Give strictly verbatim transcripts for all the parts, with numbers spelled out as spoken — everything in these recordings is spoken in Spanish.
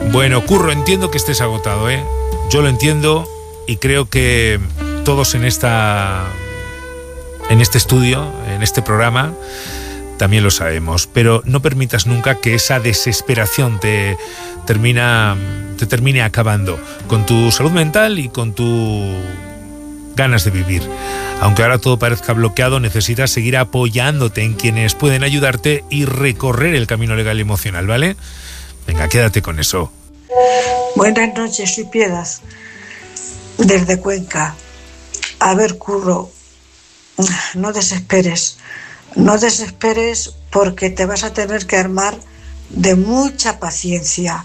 Bueno, Curro, entiendo que estés agotado, ¿eh? Yo lo entiendo y creo que todos en esta, en este estudio, en este programa, también lo sabemos. Pero no permitas nunca que esa desesperación te termina, te termine acabando con tu salud mental y con tu ganas de vivir. Aunque ahora todo parezca bloqueado, necesitas seguir apoyándote en quienes pueden ayudarte y recorrer el camino legal y emocional, ¿vale? Venga, quédate con eso. Buenas noches, soy Piedad, desde Cuenca. A ver, Curro, no desesperes, no desesperes porque te vas a tener que armar de mucha paciencia.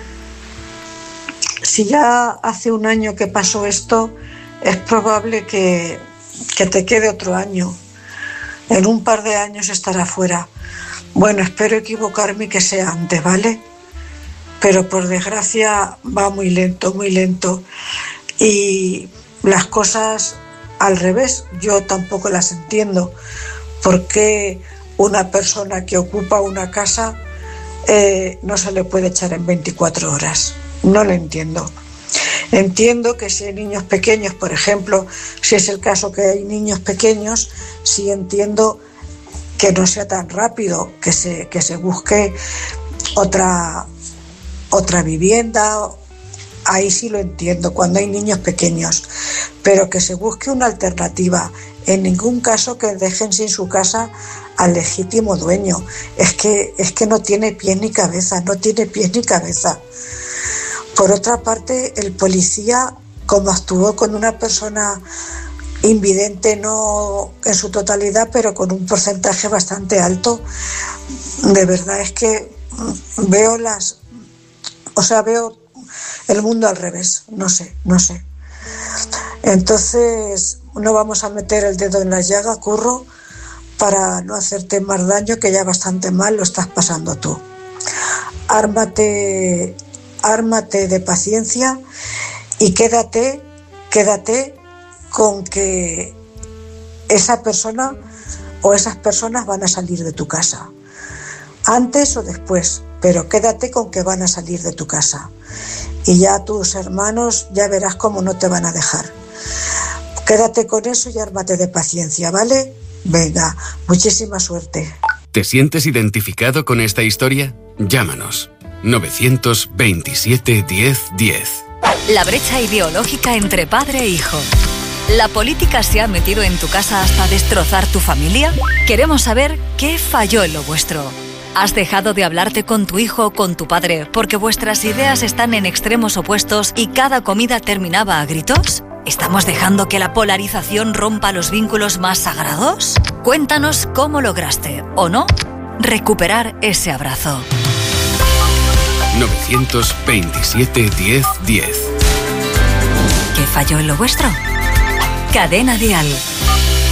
Si ya hace un año que pasó esto, es probable que, que te quede otro año. En un par de años estará fuera. Bueno, espero equivocarme y que sea antes, ¿vale? Pero por desgracia va muy lento, muy lento. Y las cosas al revés, yo tampoco las entiendo. ¿Por qué una persona que ocupa una casa eh, no se le puede echar en veinticuatro horas? No lo entiendo. Entiendo que si hay niños pequeños, por ejemplo, si es el caso que hay niños pequeños, sí entiendo que no sea tan rápido, que se, que se busque otra, otra vivienda. Ahí sí lo entiendo, cuando hay niños pequeños, pero que se busque una alternativa. En ningún caso que dejen sin su casa al legítimo dueño. Es que, es que no tiene pies ni cabeza, no tiene pies ni cabeza. Por otra parte, el policía, como actuó con una persona invidente, no en su totalidad, pero con un porcentaje bastante alto, de verdad es que veo las... O sea, veo el mundo al revés, no sé, no sé. Entonces, no vamos a meter el dedo en la llaga, Curro, para no hacerte más daño, que ya bastante mal lo estás pasando tú. Ármate... Ármate de paciencia y quédate, quédate con que esa persona o esas personas van a salir de tu casa, antes o después, pero quédate con que van a salir de tu casa. Y ya tus hermanos ya verás cómo no te van a dejar. Quédate con eso y ármate de paciencia, ¿vale? Venga, muchísima suerte. ¿Te sientes identificado con esta historia? Llámanos. novecientos veintisiete diez diez. La brecha ideológica entre padre e hijo. ¿La política se ha metido en tu casa hasta destrozar tu familia? Queremos saber qué falló en lo vuestro. ¿Has dejado de hablarte con tu hijo o con tu padre porque vuestras ideas están en extremos opuestos y cada comida terminaba a gritos? ¿Estamos dejando que la polarización rompa los vínculos más sagrados? Cuéntanos cómo lograste, o no, recuperar ese abrazo. novecientos veintisiete diez diez. ¿Qué falló en lo vuestro? Cadena Dial.